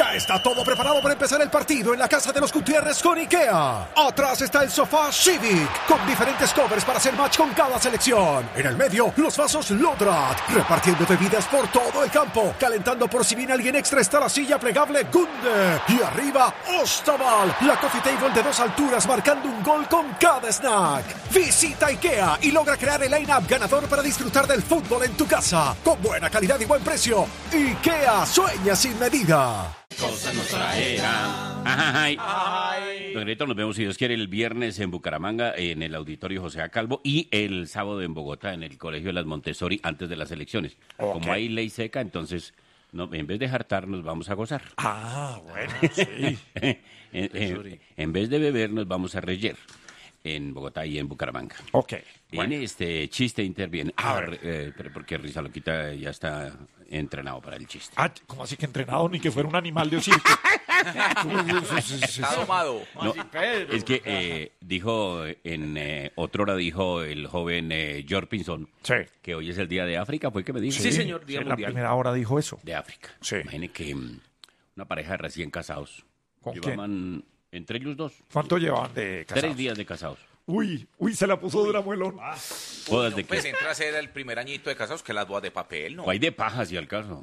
Ya está todo preparado para empezar el partido en la casa de los Gutiérrez con IKEA. Atrás está el sofá Civic, con diferentes covers para hacer match con cada selección. En el medio, los vasos Lodrat, repartiendo bebidas por todo el campo. Calentando por si viene alguien extra está la silla plegable Gunde. Y arriba, Ostaval, la coffee table de 2 alturas marcando un gol con cada snack. Visita IKEA y logra crear el line-up ganador para disfrutar del fútbol en tu casa. Con buena calidad y buen precio. IKEA, sueña sin medida. Cosas nos traerán. Ay. Don Grito, nos vemos, si Dios quiere, el viernes en Bucaramanga, en el Auditorio José A. Calvo, y el sábado en Bogotá, en el Colegio de las Montessori, antes de las elecciones. Okay. Como hay ley seca, entonces, no, en vez de jartar, nos vamos a gozar. Bueno, sí. En vez de beber, nos vamos a reyer. En Bogotá y en Bucaramanga. Ok. Bueno. En este chiste interviene. Pero porque Risa Loquita ya está entrenado para el chiste. ¿Cómo así que entrenado? Ni que fuera un animal de circo. Está domado. No, es que dijo, otrora dijo el joven George Pinzón, sí, que hoy es el Día de África, ¿fue que me dijo? Sí, señor, Día en Mundial. La primera hora dijo eso. De África. Sí. Imagine que una pareja de recién casados. ¿Con llevaban entre ellos dos. ¿Cuánto llevaban de casados? 3 días de casados. Uy, se la puso dura, muelón. ¿Bodas de qué? Pues entra a ser el primer añito de casados que las bodas de papel, ¿no? O hay de paja, si al caso.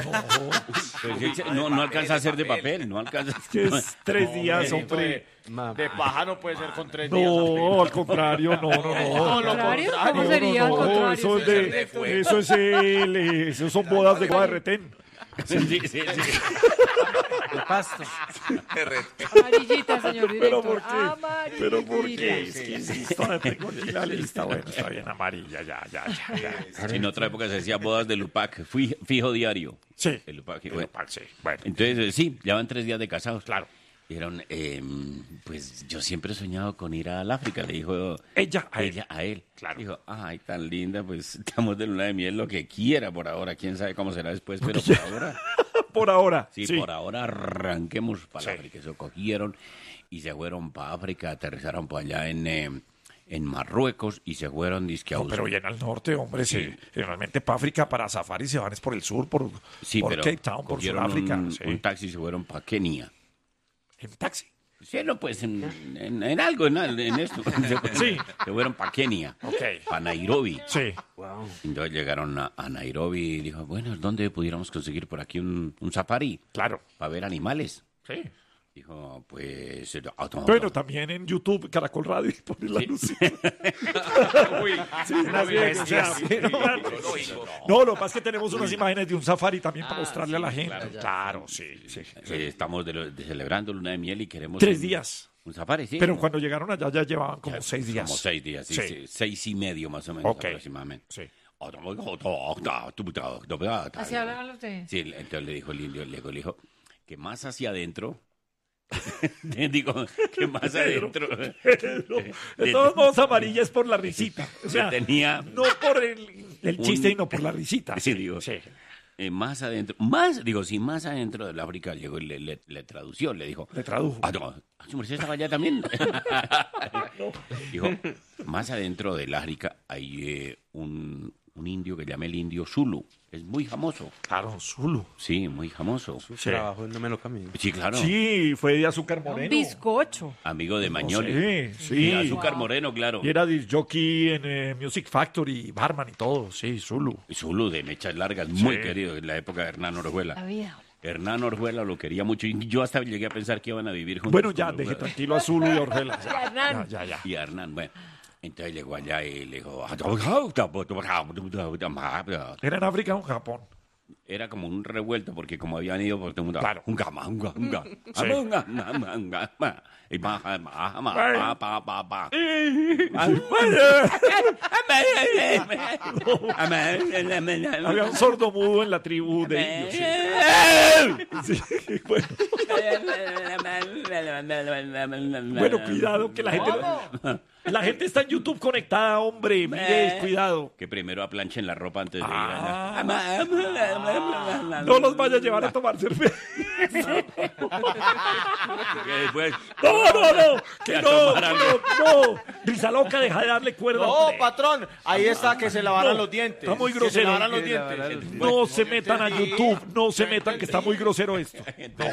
No alcanza a ser de papel, no alcanza. Que es 3 días, hombre. De paja no puede ser con 3 días. No, al contrario, no. ¿Cómo sería? Eso son bodas de retén. Sí. De pasto. Amarillita, señor director. ¿Pero por qué? Es que tengo aquí la lista. Bueno, está bien, amarilla, ya. En otra época se decía bodas de Lupac, fijo diario. Sí. El Lupac, sí. Bueno. Entonces, sí, llevan 3 días de casados. Claro. Dijeron, pues yo siempre he soñado con ir al África, le dijo ella a él. Claro. Dijo, ay, tan linda, pues estamos de luna de miel, lo que quiera por ahora, quién sabe cómo será después, pero por ahora. Por ahora. Sí, por ahora arranquemos para África. Eso cogieron y se fueron para África, aterrizaron por allá en Marruecos y se fueron disque a pero bien al norte, hombre, sí. Generalmente para África, para safari se van es por el sur, por Cape Town, por Sudáfrica. Un taxi y se fueron para Kenia. ¿En taxi? Sí, no, pues en algo, en esto. Sí. Se fueron para Kenia, para Nairobi. Sí. Wow. Entonces llegaron a Nairobi y dijo, bueno, ¿dónde pudiéramos conseguir por aquí un safari? Claro. Para ver animales. Sí. Dijo, pues... Bueno, también en YouTube, Caracol Radio, poner la luz. No, lo que pasa es que tenemos unas imágenes de un safari también para mostrarle a la gente. Claro, sí. Estamos celebrando luna de miel y queremos... 3 días. Un safari, sí. Pero cuando llegaron allá ya llevaban como 6 días. Como 6 días, sí. 6 y medio más o menos aproximadamente. Sí. ¿Así hablan ustedes? Sí, entonces le dijo el indio, le dijo que más hacia adentro... Digo, que más adentro. De todos modos, amarilla es por la risita. O sea, no por el chiste, sino por la risita. Sí, digo. Sí. Más adentro, más adentro del África llegó y le tradució, le dijo. Le tradujo. ¿Su merced estaba allá también? Dijo, más adentro del África hay un indio que llama el indio Zulu. Es muy famoso. Claro, Zulu. Sí, muy famoso. Su trabajo no me lo camino. Sí, claro. Sí, fue de Azúcar Moreno. Un bizcocho. Amigo de Mañoli. Sí. Azúcar Moreno, claro. Y era disc jockey en Music Factory, barman y todo. Sí, Zulu. Zulu de mechas largas, muy querido en la época de Hernán Orjuela. Hernán Orjuela lo quería mucho y yo hasta llegué a pensar que iban a vivir juntos. Bueno, ya, deje tranquilo a Zulu y Orjuela. Ya. Y a Hernán, bueno. Entonces llegó allá y le dijo... ¿Era en África o en Japón? Era como un revuelto porque como habían ido por todo el mundo... Claro. Había un sordomudo en la tribu de indios. Sí, bueno. Bueno, cuidado que la gente está en YouTube conectada, hombre. Mire, cuidado. Que primero aplanchen la ropa antes de ir allá. No los vaya a llevar a tomar cerveza. No. Que no. Risa loca, deja de darle cuerda. No, patrón. Ahí está, que se lavaran los dientes. Está muy grosero. Que se lavaran los dientes. No se metan a YouTube. No se metan, que está muy grosero esto. No.